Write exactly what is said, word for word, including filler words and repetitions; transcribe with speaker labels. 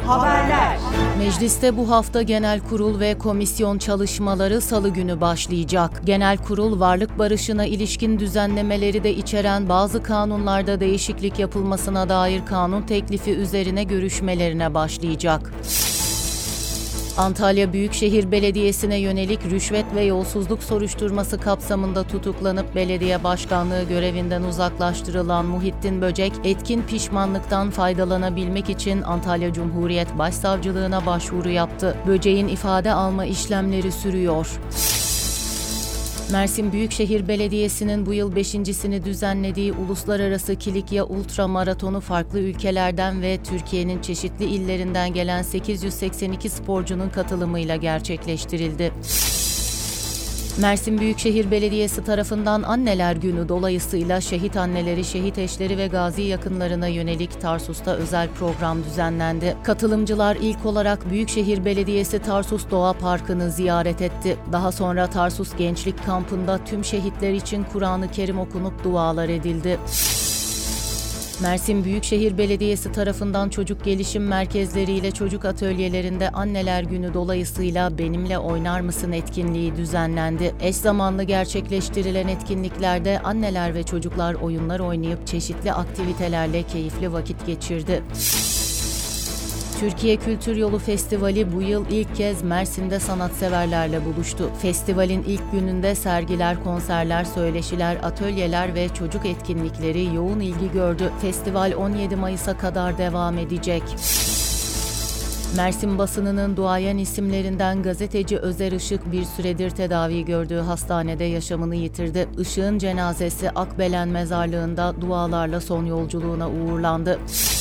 Speaker 1: Haberler.
Speaker 2: Mecliste bu hafta genel kurul ve komisyon çalışmaları Salı günü başlayacak. Genel kurul, varlık barışına ilişkin düzenlemeleri de içeren bazı kanunlarda değişiklik yapılmasına dair kanun teklifi üzerine görüşmelerine başlayacak. Antalya Büyükşehir Belediyesi'ne yönelik rüşvet ve yolsuzluk soruşturması kapsamında tutuklanıp belediye başkanlığı görevinden uzaklaştırılan Muhittin Böcek, etkin pişmanlıktan faydalanabilmek için Antalya Cumhuriyet Başsavcılığına başvuru yaptı. Böcek'in ifade alma işlemleri sürüyor. Mersin Büyükşehir Belediyesi'nin bu yıl beşincisini düzenlediği Uluslararası Kilikya Ultra Maratonu farklı ülkelerden ve Türkiye'nin çeşitli illerinden gelen sekiz yüz seksen iki sporcunun katılımıyla gerçekleştirildi. Mersin Büyükşehir Belediyesi tarafından Anneler Günü dolayısıyla şehit anneleri, şehit eşleri ve gazi yakınlarına yönelik Tarsus'ta özel program düzenlendi. Katılımcılar ilk olarak Büyükşehir Belediyesi Tarsus Doğa Parkı'nı ziyaret etti. Daha sonra Tarsus Gençlik Kampı'nda tüm şehitler için Kur'an-ı Kerim okunup dualar edildi. Mersin Büyükşehir Belediyesi tarafından çocuk gelişim merkezleriyle çocuk atölyelerinde Anneler Günü dolayısıyla Benimle Oynar Mısın etkinliği düzenlendi. Eş zamanlı gerçekleştirilen etkinliklerde anneler ve çocuklar oyunlar oynayıp çeşitli aktivitelerle keyifli vakit geçirdi. Türkiye Kültür Yolu Festivali bu yıl ilk kez Mersin'de sanatseverlerle buluştu. Festivalin ilk gününde sergiler, konserler, söyleşiler, atölyeler ve çocuk etkinlikleri yoğun ilgi gördü. Festival on yedi Mayıs'a kadar devam edecek. Mersin basınının duayen isimlerinden gazeteci Özer Işık bir süredir tedavi gördüğü hastanede yaşamını yitirdi. Işık'ın cenazesi Akbelen Mezarlığı'nda dualarla son yolculuğuna uğurlandı.